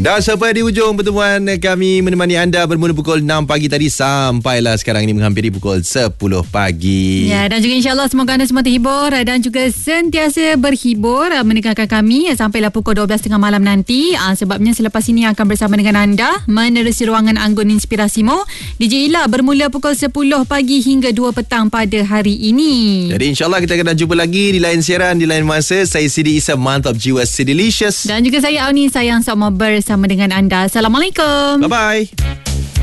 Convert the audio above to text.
Dah sampai di ujung pertemuan kami menemani anda bermula pukul 6 pagi tadi sampailah sekarang ini menghampiri pukul 10 pagi. Ya, dan juga insyaAllah semoga anda semua terhibur dan juga sentiasa berhibur mendengarkan kami sampailah pukul 12.30 malam nanti. Sebabnya selepas ini akan bersama dengan anda menerusi ruangan Anggun Inspirasimu. DJ Ila bermula pukul 10 pagi hingga 2 petang pada hari ini. Jadi insyaAllah kita akan jumpa lagi di lain siaran, di lain masa. Saya Sidi Isa, mantap jiwa Sidilicious. Dan juga saya Auni, sayang sama bersama dengan anda. Assalamualaikum. Bye-bye.